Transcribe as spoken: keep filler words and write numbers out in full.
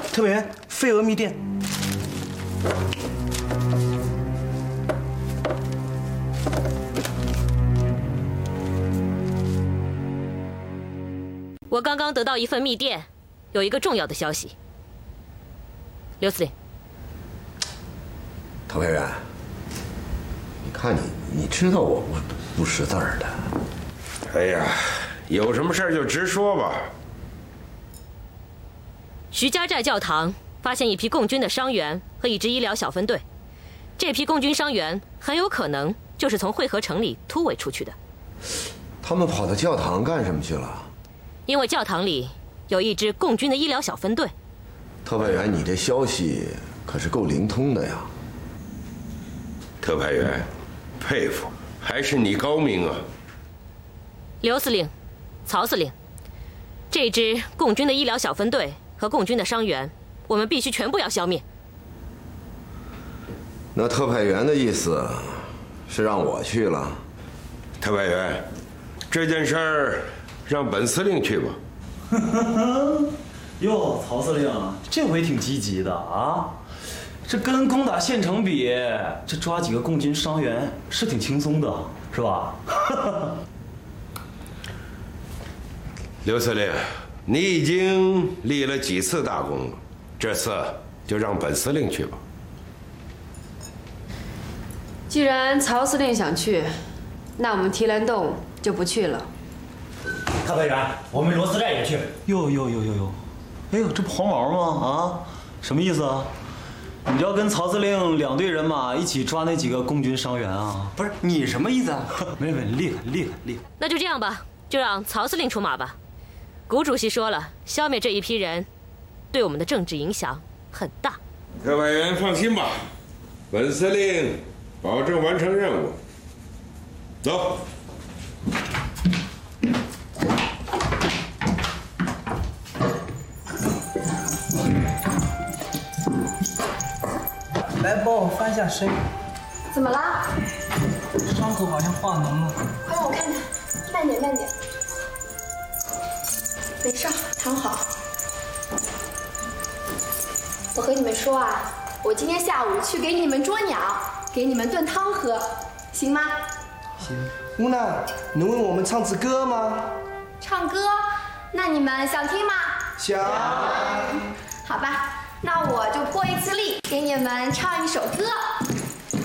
特派员，飞蛾密电。 我刚刚得到一份密电，有一个重要的消息。刘司令， 特派员，你看你，你知道我不不识字儿的。 哎呀，有什么事儿就直说吧。 徐家寨教堂发现一批共军的伤员和一支医疗小分队，这批共军伤员很有可能就是从汇合城里突围出去的。 他们跑到教堂干什么去了？ 因为教堂里有一支共军的医疗小分队。 特派员，你这消息可是够灵通的呀。 特派员，佩服，还是你高明啊。 刘司令，曹司令，这支共军的医疗小分队和共军的伤员，我们必须全部要消灭。 那特派员的意思是让我去了？ 特派员，这件事儿让本司令去吧。 哟，曹司令，这回挺积极的啊！这跟攻打县城比，这抓几个共军伤员是挺轻松的，是吧？ 刘司令，你已经立了几次大功了，这次就让本司令去吧。 既然曹司令想去，那我们提篮洞就不去了。 特派员，我们罗斯寨也去。 哟哟哟哟哟！哎呦，这不黄毛吗？啊，什么意思啊？你就要跟曹司令两队人马一起抓那几个共军伤员啊？ 不是你什么意思啊？ 没没，厉害厉害厉害！ 那就这样吧，就让曹司令出马吧。谷主席说了，消灭这一批人，对我们的政治影响很大。 特派员放心吧，本司令保证完成任务。走。 来帮我翻一下身。 怎么啦？ 伤口好像化脓了。 快让我看看，慢点慢点。没事，躺好。我和你们说啊，我今天下午去给你们捉鸟，给你们炖汤喝，行吗？ 行。乌娜，能为我们唱支歌吗？ 唱歌？那你们想听吗？ 想。 好吧。那我就破一次例，给你们唱一首歌。